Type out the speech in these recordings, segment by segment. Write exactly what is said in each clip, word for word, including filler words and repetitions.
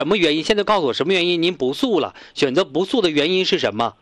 什么原因？现在告诉我什么原因？您不诉了？选择不诉的原因是什么？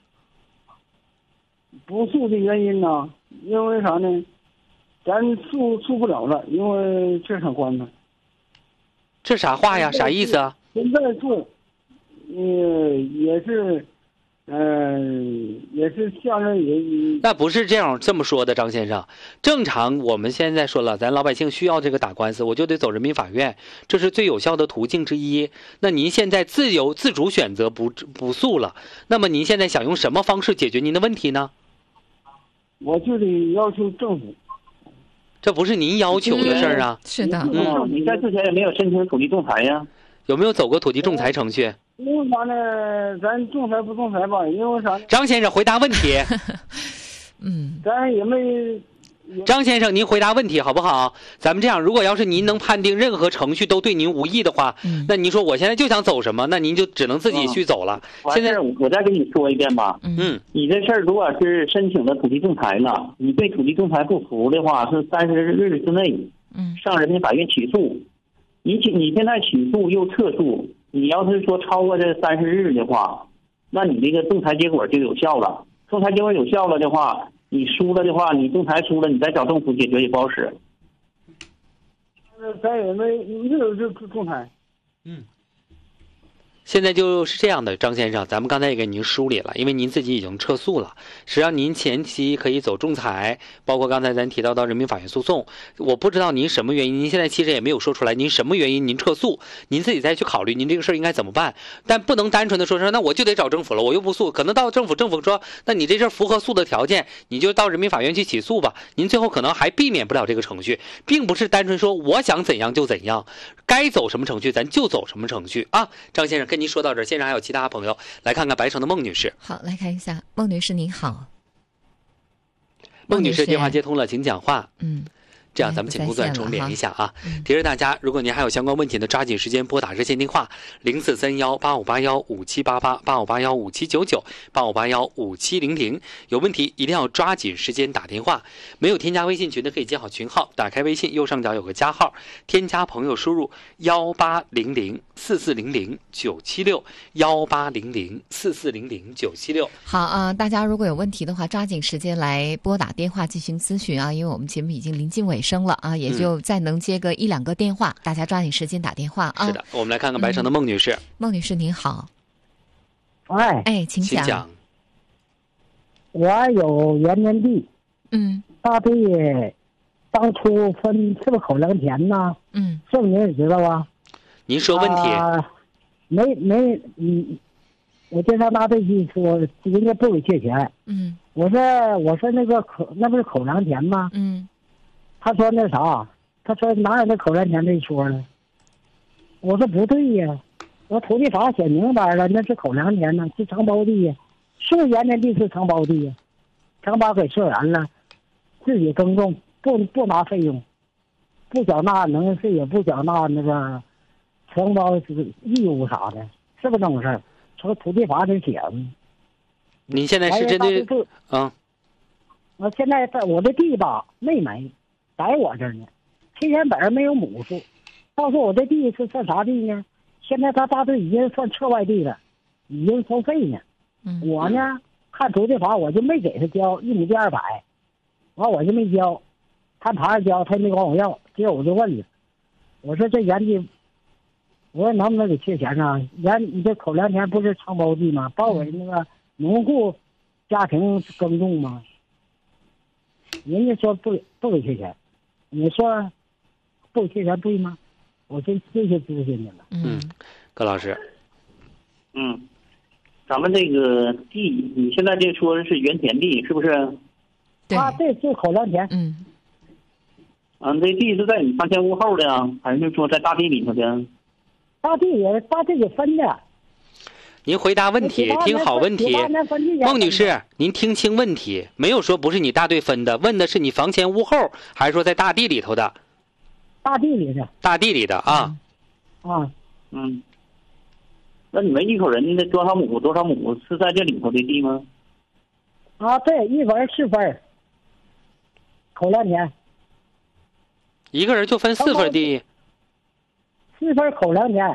不诉的原因呢？因为啥呢？咱诉诉不了了，因为这场官司。 这啥话呀？啥意思啊？ 现在诉，呃，也是，嗯、呃，也是向着也。 那不是这样这么说的，张先生。正常我们现在说了，咱老百姓需要这个打官司，我就得走人民法院，这是最有效的途径之一。那您现在自由自主选择不不诉了，那么您现在想用什么方式解决您的问题呢？ 我就得要求政府。 这不是您要求的事儿啊。 嗯、是的。 嗯，你在之前也没有申请土地仲裁呀？ 有没有走过土地仲裁程序？ 因为啥呢？咱仲裁不仲裁吧？因为啥呢？ 张先生回答问题。 嗯， 咱也没。 张先生，您回答问题好不好？咱们这样，如果要是您能判定任何程序都对您无益的话， 嗯、 那您说我现在就想走什么，那您就只能自己去走了。 嗯、 现在我再跟你说一遍吧。 嗯， 你这事儿如果是申请的土地仲裁了，你对土地仲裁不服的话，是三十日之内， 嗯， 上人民法院起诉。你起你现在起诉又撤诉，你要是说超过这三十日的话，那你这个仲裁结果就有效了。仲裁结果有效了的话。你输了的话，你仲裁输了，你再找政府解决也不好使。 呃，咱也没没有这仲裁。 嗯。现在就是这样的，张先生，咱们刚才也给您梳理了，因为您自己已经撤诉了，实际上您前期可以走仲裁，包括刚才咱提到到人民法院诉讼。我不知道您什么原因，您现在其实也没有说出来，您什么原因您撤诉，您自己再去考虑您这个事儿应该怎么办。但不能单纯的说说那我就得找政府了，我又不诉，可能到政府，政府说那你这事儿符合诉的条件，你就到人民法院去起诉吧。您最后可能还避免不了这个程序，并不是单纯说我想怎样就怎样，该走什么程序咱就走什么程序啊。张先生跟您说到这儿，现场还有其他朋友，来看看白城的孟女士。 好，来看一下，孟女士您好。 孟女士电话接通了，请讲话。 嗯。 这样咱们请工作人员重连一下啊！ 嗯、 提示大家，如果您还有相关问题呢，抓紧时间拨打热线电话零四三幺八五八幺五七八八八五八幺五七九九八五八幺五七零零。有问题一定要抓紧时间打电话。没有添加微信群的可以建好群号，打开微信右上角有个加号，添加朋友输入幺八零零四四零零九七六幺八零零四四零零九七六。 好啊、呃，大家如果有问题的话，抓紧时间来拨打电话进行咨询啊，因为我们节目已经临近尾声了啊，也就再能接个一两个电话，嗯、大家抓紧时间打电话啊。 是的，我们来看看白城的孟女士。 孟、嗯、女士您好。 哎哎，请讲。 请讲。 我有原年地， 嗯， 大地当初分是不是口粮田呢？ 嗯， 这你也知道啊。 您说问题。 啊、没没嗯，我经常拿这句说，人家不给借钱。 嗯， 我说我说那个口那不是口粮田吗？ 嗯。 他说那啥，他说哪有那口粮田这一说呢？我说不对呀，我土地法写明白了，那是口粮田呢，是承包地呀，是原年地是承包地呀，承包给社员了，自己耕种，不不拿费用，不缴纳农业税，也不缴纳那个承包义务啥的，是不是这么回事？说土地法得写呢。 您现在是针对嗯，我现在在我的地吧没没。在我这儿呢，七千本没有亩数，到时候我这地是算啥地呢？现在他大队已经算撤外地了，已经收费呢。 嗯， 我呢看土地法，我就没给他交一亩地二百，完我就没交，看牌上交，他也没管我要，结果我就问了，我说这原地，我说能不能给缺钱啊？原你这口粮田不是承包地吗？包给那个农户家庭耕种吗？人家说不不给缺钱。你说不缺钱对吗？我就这些咨询你了。 嗯，葛老师， 嗯，咱们这个地，你现在这说的是原田地，是不是？ 对， 啊，对，是口粮田。 嗯， 啊，这地是在你房前屋后的呀，还是说在大地里头的？ 大地也大地给分的。 您回答问题，听好问题。孟女士，您听清问题，没有说不是你大队分的，问的是你房前屋后，还是说在大地里头的？ 大地里的。 大地里的啊。 啊， 嗯。那你们一口人的多少亩多少亩是在这里头的地吗？ 啊，对，一分四分。口粮田。 一个人就分四分地。 四分口粮田。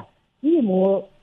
一亩